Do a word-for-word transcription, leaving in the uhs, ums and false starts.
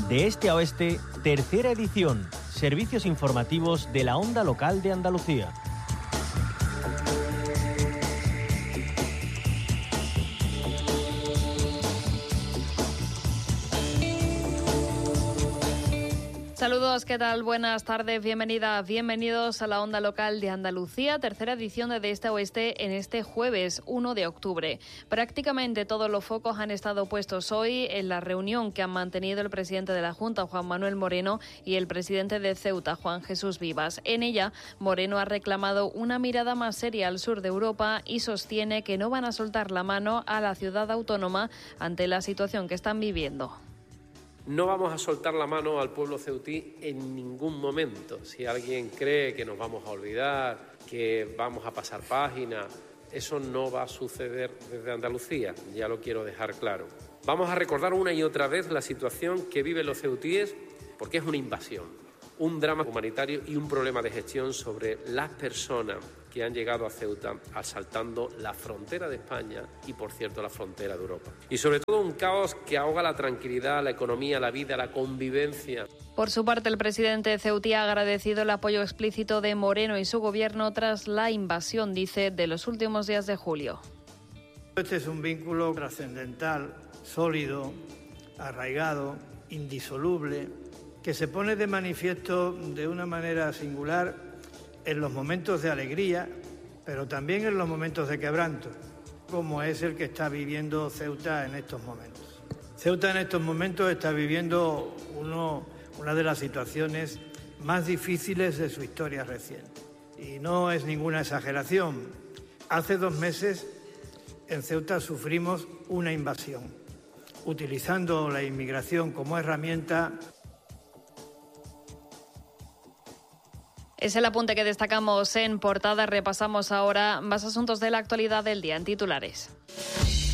De este a oeste, tercera edición. Servicios informativos de la Onda Local de Andalucía. Saludos, ¿qué tal? Buenas tardes, bienvenida, bienvenidos a la Onda Local de Andalucía, tercera edición de De Este a Oeste en este jueves uno de octubre. Prácticamente todos los focos han estado puestos hoy en la reunión que han mantenido el presidente de la Junta, Juan Manuel Moreno, y el presidente de Ceuta, Juan Jesús Vivas. En ella, Moreno ha reclamado una mirada más seria al sur de Europa y sostiene que no van a soltar la mano a la ciudad autónoma ante la situación que están viviendo. No vamos a soltar la mano al pueblo ceutí en ningún momento. Si alguien cree que nos vamos a olvidar, que vamos a pasar página, eso no va a suceder desde Andalucía, ya lo quiero dejar claro. Vamos a recordar una y otra vez la situación que viven los ceutíes, porque es una invasión, un drama humanitario y un problema de gestión sobre las personas que han llegado a Ceuta asaltando la frontera de España y, por cierto, la frontera de Europa. Y sobre todo un caos que ahoga la tranquilidad, la economía, la vida, la convivencia. Por su parte, el presidente ceutí ha agradecido el apoyo explícito de Moreno y su gobierno tras la invasión, dice, de los últimos días de julio. Este es un vínculo trascendental, sólido, arraigado, indisoluble, que se pone de manifiesto de una manera singular en los momentos de alegría, pero también en los momentos de quebranto, como es el que está viviendo Ceuta en estos momentos. Ceuta en estos momentos está viviendo uno, una de las situaciones más difíciles de su historia reciente. Y no es ninguna exageración. Hace dos meses en Ceuta sufrimos una invasión, utilizando la inmigración como herramienta. Es el apunte que destacamos en portada. Repasamos ahora más asuntos de la actualidad del día en titulares.